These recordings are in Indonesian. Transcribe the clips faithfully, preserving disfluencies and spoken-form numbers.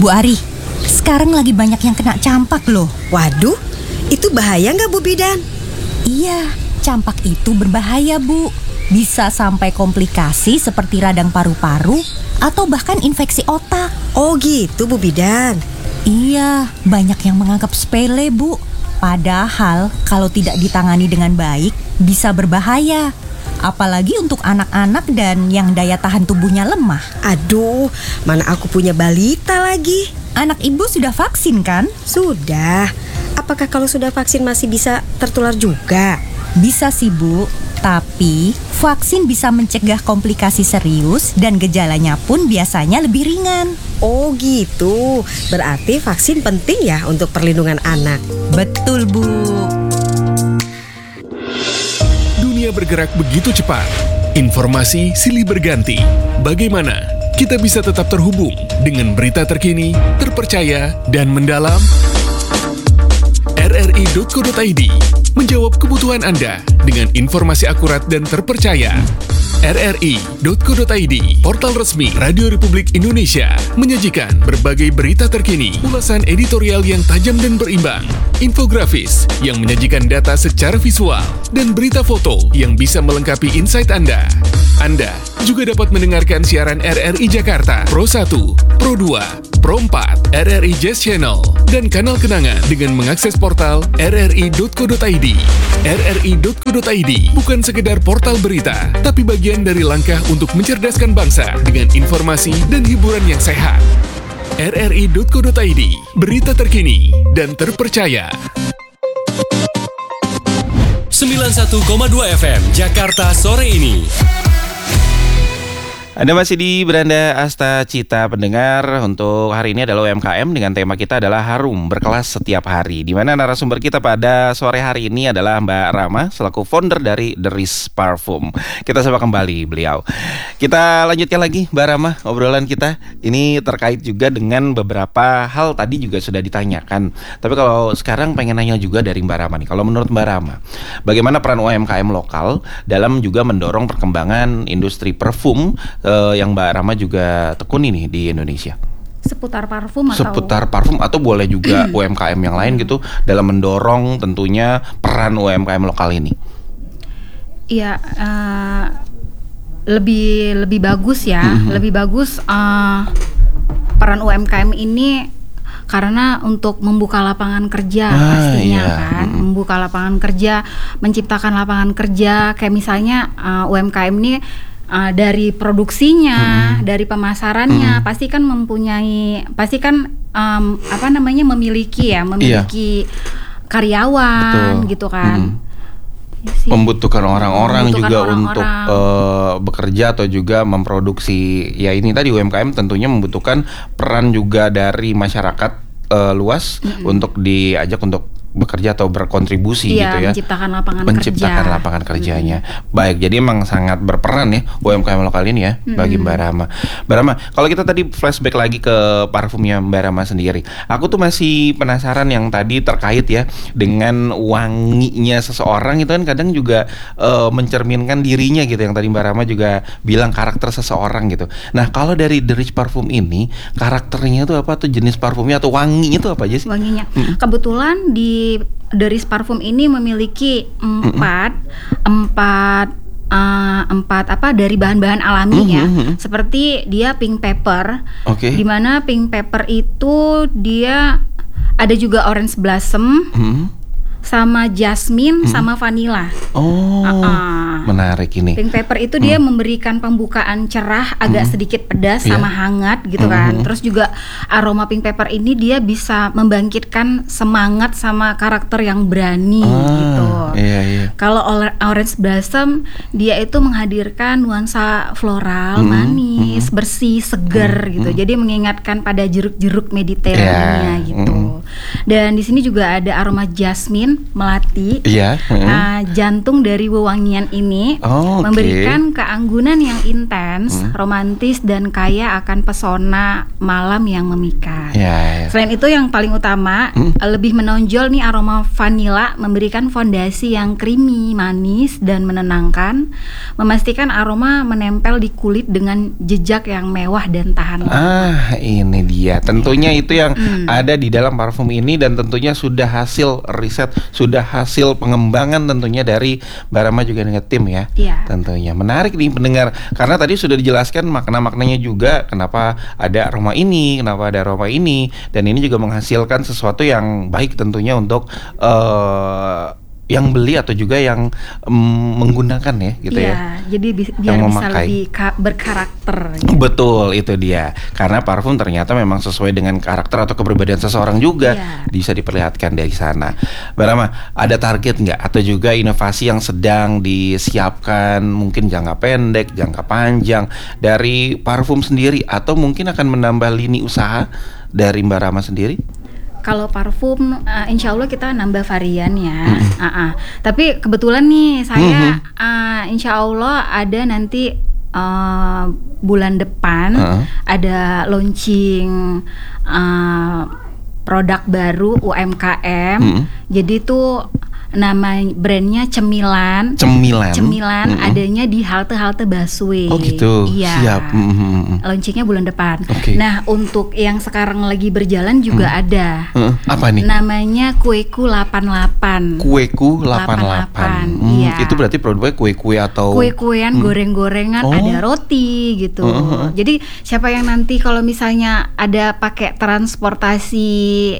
Bu Ari, sekarang lagi banyak yang kena campak loh. Waduh, itu bahaya nggak Bu Bidan? Iya, campak itu berbahaya Bu. Bisa sampai komplikasi seperti radang paru-paru atau bahkan infeksi otak. Oh gitu Bu Bidan. Iya, banyak yang menganggap sepele Bu. Padahal kalau tidak ditangani dengan baik bisa berbahaya. Apalagi untuk anak-anak dan yang daya tahan tubuhnya lemah. Aduh, mana aku punya balita lagi. Anak ibu sudah vaksin kan? Sudah. Apakah kalau sudah vaksin masih bisa tertular juga? Bisa sih Bu, tapi vaksin bisa mencegah komplikasi serius dan gejalanya pun biasanya lebih ringan. Oh gitu, berarti vaksin penting ya untuk perlindungan anak. Betul Bu. Dunia bergerak begitu cepat, informasi silih berganti. Bagaimana kita bisa tetap terhubung dengan berita terkini, terpercaya, dan mendalam? R R I dot co dot I D menjawab kebutuhan Anda dengan informasi akurat dan terpercaya. R R I dot co dot I D, portal resmi Radio Republik Indonesia, menyajikan berbagai berita terkini, ulasan editorial yang tajam dan berimbang, infografis yang menyajikan data secara visual, dan berita foto yang bisa melengkapi insight Anda. Anda juga dapat mendengarkan siaran R R I Jakarta, Pro satu, Pro dua, Pro empat, R R I Jazz Channel, dan kanal kenangan dengan mengakses portal R R I dot co dot I D. R R I dot co dot I D bukan sekedar portal berita, tapi bagian dari langkah untuk mencerdaskan bangsa dengan informasi dan hiburan yang sehat. R R I dot co dot I D, berita terkini dan terpercaya. sembilan puluh satu koma dua F M Jakarta sore ini. Anda masih di Beranda Asta Cita pendengar. Untuk hari ini adalah U M K M dengan tema kita adalah harum berkelas setiap hari. Di mana narasumber kita pada sore hari ini adalah Mbak Rama selaku founder dari The Riz Parfum. Kita sapa kembali beliau. Kita lanjutkan lagi Mbak Rama obrolan kita. Ini terkait juga dengan beberapa hal tadi juga sudah ditanyakan. Tapi kalau sekarang pengen nanya juga dari Mbak Rama nih. Kalau menurut Mbak Rama, bagaimana peran U M K M lokal dalam juga mendorong perkembangan industri parfum Uh, yang Mbak Rama juga tekuni nih di Indonesia? Seputar parfum atau? Seputar parfum atau boleh juga U M K M yang lain gitu dalam mendorong tentunya peran U M K M lokal ini. Iya, uh, lebih lebih bagus ya, mm-hmm. lebih bagus uh, peran U M K M ini karena untuk membuka lapangan kerja ah, pastinya iya. kan, mm-hmm. membuka lapangan kerja, menciptakan lapangan kerja. Kayak misalnya uh, U M K M ini Uh, dari produksinya, hmm. dari pemasarannya, hmm. pasti kan mempunyai, pasti kan um, apa namanya memiliki ya, memiliki iya. karyawan, betul. Gitu kan. Hmm. Membutuhkan orang-orang membutuhkan juga orang-orang. Untuk uh, bekerja atau juga memproduksi. Ya ini tadi U M K M tentunya membutuhkan peran juga dari masyarakat uh, luas hmm. untuk diajak untuk bekerja atau berkontribusi iya, gitu ya, menciptakan lapangan menciptakan kerja. lapangan kerjanya. Hmm. Baik, jadi emang sangat berperan ya U M K M lokal ini ya hmm. bagi Mbak Rama. Mbak Rama, kalau kita tadi flashback lagi ke parfumnya Mbak Rama sendiri, aku tuh masih penasaran yang tadi terkait ya dengan wanginya seseorang itu kan kadang juga uh, mencerminkan dirinya gitu, yang tadi Mbak Rama juga bilang karakter seseorang gitu. Nah kalau dari The Riz Parfum ini karakternya itu apa, tuh jenis parfumnya atau wanginya itu apa aja sih? Wanginya, hmm. kebetulan di The Riz Parfum ini memiliki empat mm-hmm. empat uh, empat apa dari bahan-bahan alami mm-hmm. ya, seperti dia pink pepper, okay. dimana pink pepper itu dia ada juga orange blossom, mm-hmm. sama jasmine, hmm. sama vanilla. Oh, uh-uh. menarik ini. Pink pepper itu hmm. dia memberikan pembukaan cerah, agak hmm. sedikit pedas, yeah. sama hangat gitu kan. Hmm. Terus juga aroma pink pepper ini dia bisa membangkitkan semangat sama karakter yang berani ah, gitu. Iya, iya. Kalau orange blossom dia itu menghadirkan nuansa floral, hmm. manis, hmm. bersih, seger hmm. gitu. Hmm. Jadi mengingatkan pada jeruk-jeruk Mediterania yeah. gitu. Hmm. Dan di sini juga ada aroma jasmin, melati. Iya. Hmm. Uh, jantung dari wewangian ini Oh, oke. memberikan keanggunan yang intens, hmm. romantis dan kaya akan pesona malam yang memikat. Ya, ya. Selain itu yang paling utama Hmm. lebih menonjol nih aroma vanila memberikan fondasi yang creamy, manis dan menenangkan, memastikan aroma menempel di kulit dengan jejak yang mewah dan tahan lama. Ah, ini dia. Tentunya itu yang Hmm. ada di dalam parfum ini dan tentunya sudah hasil riset, sudah hasil pengembangan tentunya dari Mbak Rama juga dengan tim ya. Iya. Tentunya menarik nih pendengar karena tadi sudah dijelaskan makna-maknanya juga kenapa ada aroma ini, kenapa ada aroma ini dan ini juga menghasilkan sesuatu yang baik tentunya untuk uh, yang beli atau juga yang um, menggunakan ya gitu Iya, ya. jadi bi- biar Yang bisa memakai. lebih ka- berkarakter. Betul, itu dia. Karena parfum ternyata memang sesuai dengan karakter atau kepribadian seseorang juga. Iya. Bisa diperlihatkan dari sana. Mbak Rama, ada target nggak? Atau juga inovasi yang sedang disiapkan mungkin jangka pendek, jangka panjang dari parfum sendiri atau mungkin akan menambah lini usaha dari Mbak Rama sendiri? Kalau parfum, uh, insya Allah kita nambah varian ya. Mm-hmm. Uh-uh. Tapi kebetulan nih saya, mm-hmm. uh, insya Allah ada nanti uh, bulan depan uh-huh. ada launching uh, produk baru U M K M. Mm-hmm. Jadi tuh nama brandnya Cemilan. Cemilan. Cemilan mm-hmm. adanya di halte-halte busway. Oh gitu. Iya. Siap. Mm-hmm. Launchingnya bulan depan. Okay. Nah untuk yang sekarang lagi berjalan juga mm. ada. Uh, apa nih? Namanya Kueku delapan delapan. Kueku delapan delapan. Hmm, iya. Itu berarti produknya kue-kue atau kue-kuean, hmm. goreng-gorengan, oh. ada roti gitu. Uh-huh. Jadi siapa yang nanti kalau misalnya ada pakai transportasi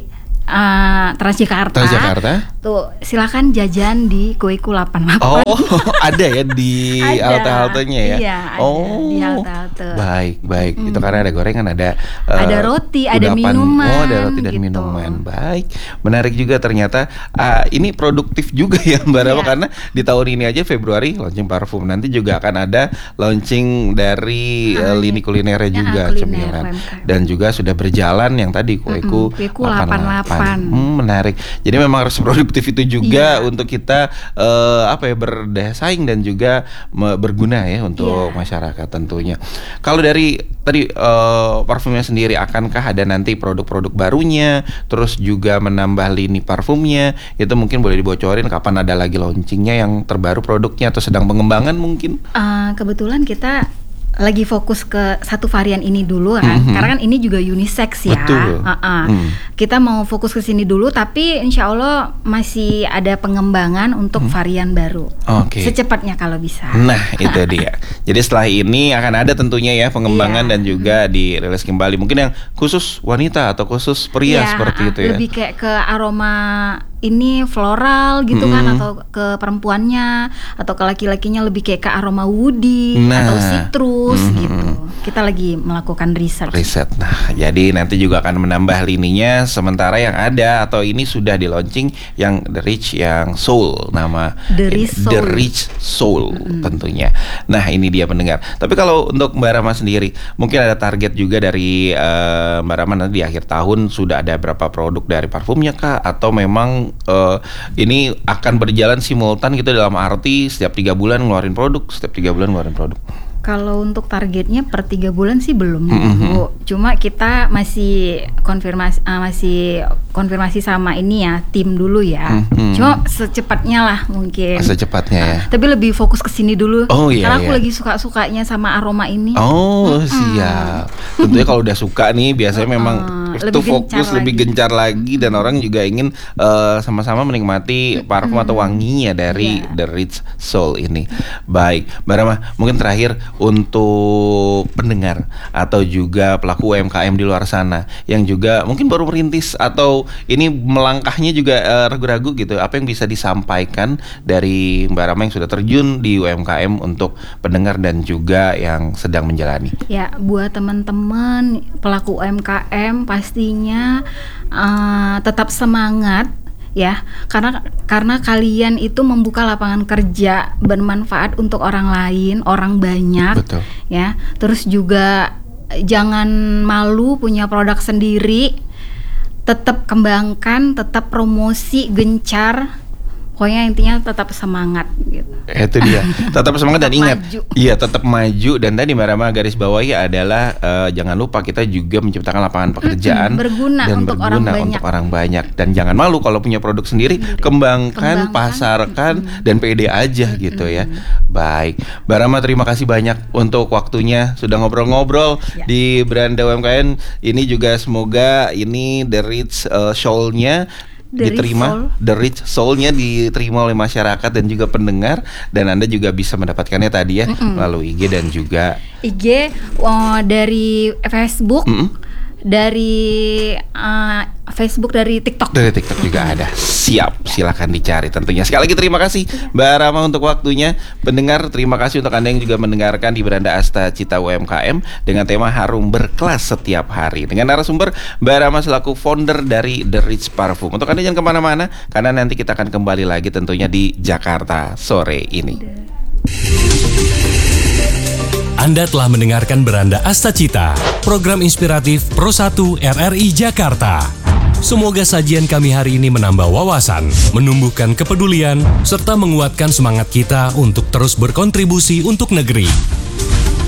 Uh, Transjakarta, Transjakarta, tuh silakan jajan di Kueku delapan delapan. Oh, ada ya di Ada. halte-haltenya ya. Iya, ada oh, di halte-halte. Baik, baik. Mm. Itu karena ada gorengan, ada uh, ada roti, ada kudapan. minuman. Oh, ada roti dan gitu. minuman. Baik, menarik juga ternyata. Uh, ini produktif juga ya Mbak Rama Iya. karena di tahun ini aja Februari launching parfum. Nanti juga akan ada launching dari uh, lini kulinernya ya, juga kuliner, Cemilan. U M K M. Dan juga sudah berjalan yang tadi Kueku Kueku delapan delapan delapan. delapan. Hmm, menarik. Jadi memang harus produktif itu juga Iya. untuk kita uh, apa ya berdaya saing dan juga me- berguna ya untuk Iya. masyarakat tentunya. Kalau dari tadi uh, parfumnya sendiri akankah ada nanti produk-produk barunya, terus juga menambah lini parfumnya? Itu mungkin boleh dibocorin kapan ada lagi launchingnya yang terbaru produknya atau sedang pengembangan mungkin? Uh, kebetulan kita lagi fokus ke satu varian ini dulu kan, mm-hmm. karena kan ini juga unisex ya. Betul. Uh-uh. Mm. Kita mau fokus ke sini dulu, tapi insya Allah masih ada pengembangan untuk mm. varian baru. Oke. Okay. Secepatnya kalau bisa. Nah itu dia. Jadi setelah ini akan ada tentunya ya pengembangan Iya. dan juga mm. dirilis kembali. Mungkin yang khusus wanita atau khusus pria Iya, seperti itu ya. Lebih kayak ke aroma ini floral gitu Mm-hmm. kan, atau ke perempuannya atau ke laki-lakinya lebih kayak ke aroma woody Nah. atau citrus Mm-hmm. gitu. Kita lagi melakukan research. Riset. Nah, jadi nanti juga akan menambah lininya. Sementara yang ada atau ini sudah di launching yang The Rich, yang Soul, nama The Rich Soul. The Rich Soul mm-hmm. tentunya. Nah, ini dia pendengar. Tapi kalau untuk Mbak Rama sendiri, mungkin ada target juga dari uh, Mbak Rama nanti di akhir tahun sudah ada berapa produk dari parfumnya kah? Atau memang uh, ini akan berjalan simultan gitu dalam arti setiap tiga bulan ngeluarin produk, setiap tiga bulan ngeluarin produk? Kalau untuk targetnya per tiga bulan sih belum, Mm-hmm. Bu. Cuma kita masih konfirmasi, uh, masih konfirmasi sama ini ya tim dulu ya. Mm-hmm. Cuma secepatnya lah mungkin. Secepatnya ya. Tapi lebih fokus ke sini dulu. Oh, iya, Karena aku iya. lagi suka-sukanya sama aroma ini. Oh siap. Tentunya kalau udah suka nih biasanya Uh-uh. memang Lebih itu fokus gencar lebih lagi. gencar lagi dan orang juga ingin uh, sama-sama menikmati parfum atau wanginya dari Iya. The Rich Soul ini. Baik, Mbak Rama, mungkin terakhir untuk pendengar atau juga pelaku U M K M di luar sana yang juga mungkin baru merintis atau ini melangkahnya juga uh, ragu-ragu gitu, apa yang bisa disampaikan dari Mbak Rama yang sudah terjun di U M K M untuk pendengar dan juga yang sedang menjalani? Ya, buat teman-teman pelaku U M K M pastinya uh, tetap semangat ya, karena karena kalian itu membuka lapangan kerja bermanfaat untuk orang lain, orang banyak. Betul. Ya. Terus juga jangan malu punya produk sendiri. tetap kembangkan, tetap promosi, gencar. Pokoknya intinya tetap semangat gitu. Itu dia, tetap semangat dan Tetap ingat, maju. iya tetap maju. Dan tadi Mbak Rama garis bawahi adalah eh, jangan lupa kita juga menciptakan lapangan pekerjaan Mm-mm, berguna dan untuk berguna orang banyak. untuk orang banyak. Dan jangan malu kalau punya produk sendiri, kembangkan, Kembangkan. pasarkan, dan pede aja gitu ya. Baik, Mbak Rama terima kasih banyak untuk waktunya sudah ngobrol-ngobrol Ya. di Beranda U M K M. Ini juga semoga ini The Rich eh, Soul-nya The Rich diterima, Soul. The Rich Soul-nya diterima oleh masyarakat dan juga pendengar, dan Anda juga bisa mendapatkannya tadi ya melalui I G dan juga I G oh, dari Facebook, Mm-mm. dari uh, Facebook, dari TikTok. dari TikTok juga ada. Siap, silakan dicari tentunya. Sekali lagi terima kasih Mbak Rama untuk waktunya. Pendengar, terima kasih untuk Anda yang juga mendengarkan di Beranda Asta Cita U M K M dengan tema Harum Berkelas Setiap Hari dengan narasumber Mbak Rama selaku founder dari The Rich Parfum. Untuk Anda jangan kemana-mana, karena nanti kita akan kembali lagi tentunya di Jakarta sore ini. Anda telah mendengarkan Beranda Asta Cita, program inspiratif Pro satu R R I Jakarta. Semoga sajian kami hari ini menambah wawasan, menumbuhkan kepedulian, serta menguatkan semangat kita untuk terus berkontribusi untuk negeri.